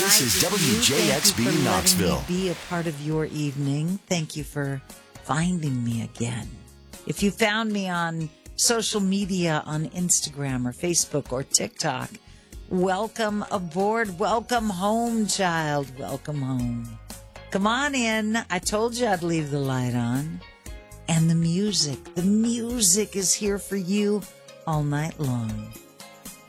This is WJXB Thank you for Knoxville. letting me be a part of your evening. Thank you for finding me again. If you found me on social media, on Instagram or Facebook or TikTok, welcome aboard. Welcome home, child. Welcome home. Come on in. I told you I'd leave the light on. And the music is here for you all night long.